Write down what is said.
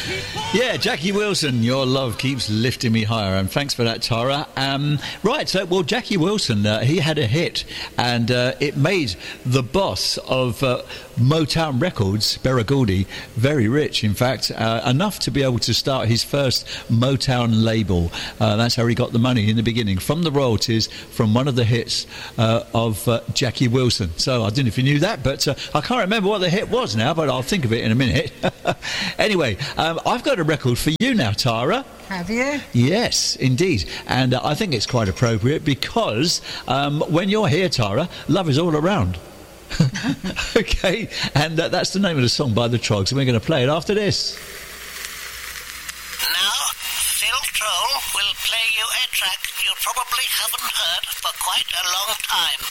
Yeah, Jackie Wilson, Your Love Keeps Lifting Me Higher, and thanks for that, Tara. Right, so, well, Jackie Wilson, he had a hit, and it made the boss of Motown Records, Berigudi, very rich, in fact, enough to be able to start his first Motown label. That's how he got the money in the beginning, from the royalties from one of the hits of Jackie Wilson. So I don't know if you knew that, but I can't remember what the hit was now, but I'll think of it in a minute. Anyway, I've got a record for you now, Tara. Have you? Yes, indeed. And I think it's quite appropriate because when you're here, Tara, love is all around. Okay, and that's the name of the song by the Trogs, and we're going to play it after this. Now, Phil Troll will play you a track you probably haven't heard for quite a long time.